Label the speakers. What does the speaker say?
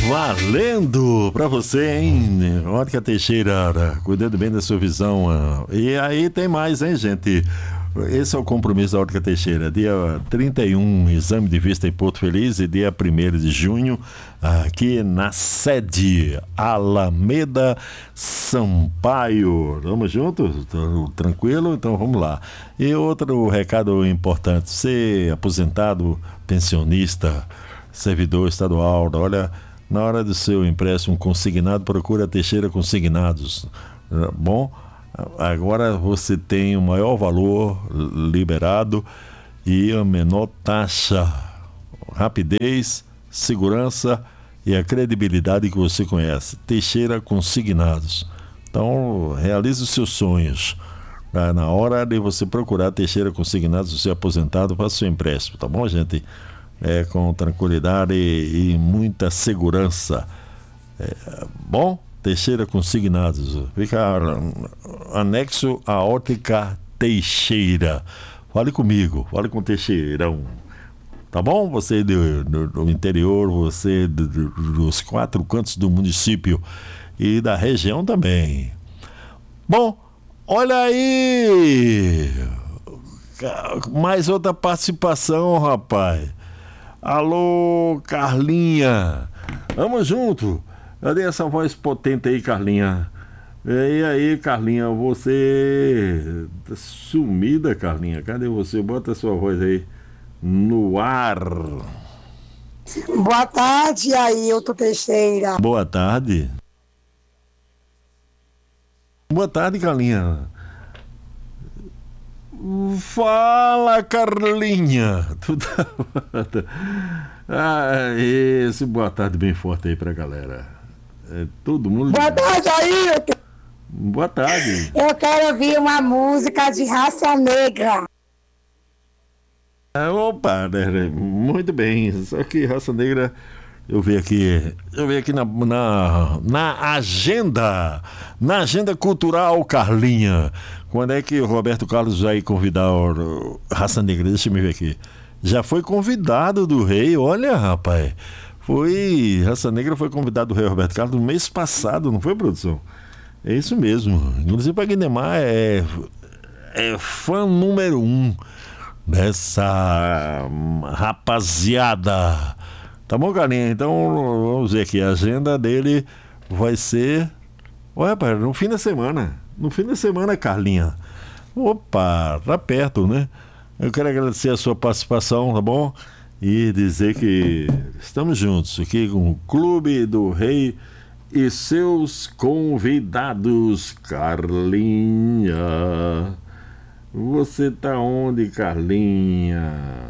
Speaker 1: Valendo pra você, hein? Ótica Teixeira, cuidando bem da sua visão. E aí tem mais, hein, gente? Esse é o compromisso da Ótica Teixeira. Dia 31, exame de vista em Porto Feliz, e dia 1º de junho, aqui na sede Alameda Sampaio. Vamos juntos? Tranquilo? Então vamos lá. E outro recado importante: você aposentado, pensionista, servidor estadual, olha, na hora do seu empréstimo consignado, procura Teixeira Consignados. Bom, agora você tem o maior valor liberado e a menor taxa, rapidez, segurança e a credibilidade que você conhece. Teixeira Consignados. Então, realize os seus sonhos. Na hora de você procurar Teixeira Consignados, você aposentado, faça o seu empréstimo, tá bom, gente? Com tranquilidade e muita segurança. Bom, Teixeira Consignados. Fica anexo à Ótica Teixeira. Fale comigo, fale com o Teixeirão. Tá bom? Você do interior, você dos 4 cantos do município e da região também. Bom, olha aí! Mais outra participação, rapaz. Alô, Carlinha. Vamos junto. Cadê essa voz potente aí, Carlinha? E aí, Carlinha, você tá sumida, Carlinha. Cadê você? Bota a sua voz aí no ar.
Speaker 2: Boa tarde, Ailton Teixeira.
Speaker 1: Boa tarde. Boa tarde, Carlinha. Fala, Carlinha. Tudo... esse boa tarde bem forte aí pra galera. Todo mundo.
Speaker 2: Boa tarde, Ailton.
Speaker 1: Boa tarde.
Speaker 2: Eu quero ouvir uma música de Raça Negra.
Speaker 1: Opa, muito bem. Só que Raça Negra, eu vi aqui na agenda cultural, Carlinha. Quando é que o Roberto Carlos vai convidar o Raça Negra? Deixa eu me ver aqui. Já foi convidado do rei, olha, rapaz. Raça Negra foi convidado do rei Roberto Carlos no mês passado, não foi, produção? É isso mesmo. Inclusive, a Guinemar é fã número 1 dessa rapaziada. Tá bom, Carlinha? Então, vamos ver aqui. A agenda dele vai ser... Olha, rapaz, no fim da semana. No fim da semana, Carlinha. Opa, tá perto, né? Eu quero agradecer a sua participação, tá bom? E dizer que estamos juntos aqui com o Clube do Rei e seus convidados. Carlinha, você tá onde, Carlinha?